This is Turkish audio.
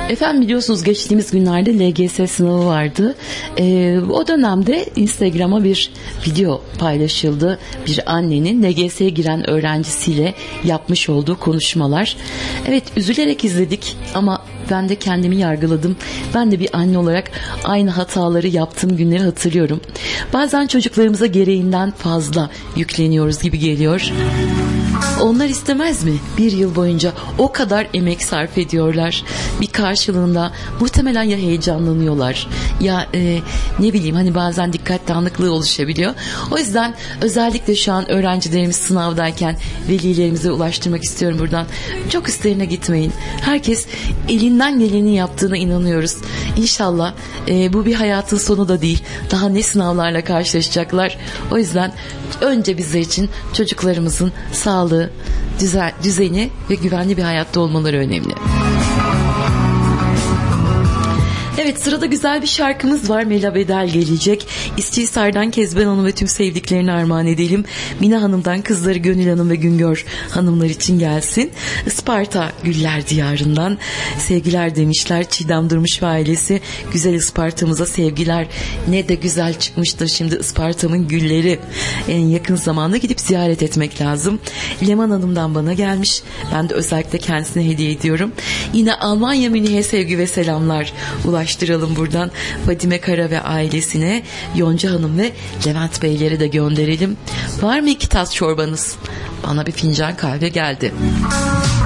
Efendim biliyorsunuz geçtiğimiz günlerde LGS sınavı vardı. O dönemde Instagram'a bir video paylaşıldı. Bir annenin LGS'ye giren öğrencisiyle yapmış olduğu konuşmalar. Evet, üzülerek izledik ama ben de kendimi yargıladım. Ben de bir anne olarak aynı hataları yaptığım günleri hatırlıyorum. Bazen çocuklarımıza gereğinden fazla yükleniyoruz gibi geliyor. Onlar istemez mi? Bir yıl boyunca o kadar emek sarf ediyorlar. Bir karşılığında muhtemelen ya heyecanlanıyorlar ya ne bileyim hani bazen dikkat dağınıklığı oluşabiliyor. O yüzden özellikle şu an öğrencilerimiz sınavdayken velilerimize ulaştırmak istiyorum buradan. Çok üstlerine gitmeyin. Herkes elinden geleni yaptığına inanıyoruz. İnşallah bu bir hayatın sonu da değil. Daha ne sınavlarla karşılaşacaklar. O yüzden önce bizler için çocuklarımızın sağlığı, düzeni ve güvenli bir hayatta olmaları önemli. Evet, sırada güzel bir şarkımız var. Mela Bedel gelecek. İstihisar'dan Kezban Hanım ve tüm sevdiklerini armağan edelim. Mina Hanım'dan kızları Gönül Hanım ve Güngör Hanımlar için gelsin. Isparta Güller Diyarı'ndan sevgiler demişler. Çiğdem Durmuş ve ailesi. Güzel Isparta'mıza sevgiler. Ne de güzel çıkmıştır şimdi Isparta'mın gülleri. En yakın zamanda gidip ziyaret etmek lazım. Leman Hanım'dan bana gelmiş. Ben de özellikle kendisine hediye ediyorum. Yine Almanya Münih'e sevgi ve selamlar ulaştıralım buradan. Fadime Kara ve ailesine, Yonca Hanım ve Levent Beylere de gönderelim. Var mı 2 tas çorbanız? Bana bir fincan kahve geldi.